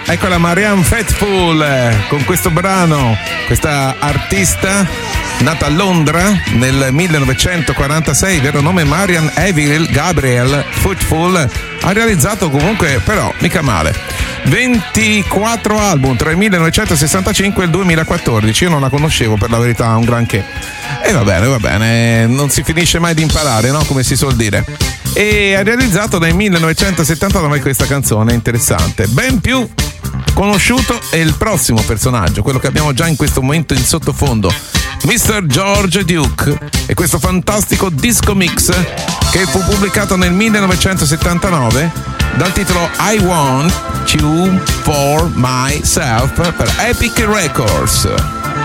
Eccola Marianne Faithfull con questo brano, questa artista nata a Londra nel 1946, vero nome Marianne Avril Gabrielle Faithfull, ha realizzato comunque però mica male 24 album tra il 1965 e il 2014. Io non la conoscevo per la verità un granché, e va bene, non si finisce mai di imparare, no? Come si suol dire. E ha realizzato nel 1979 questa canzone interessante. Ben più conosciuto è il prossimo personaggio, quello che abbiamo già in questo momento in sottofondo, Mr. George Duke, e questo fantastico disco mix che fu pubblicato nel 1979 dal titolo I Want You For Myself per Epic Records.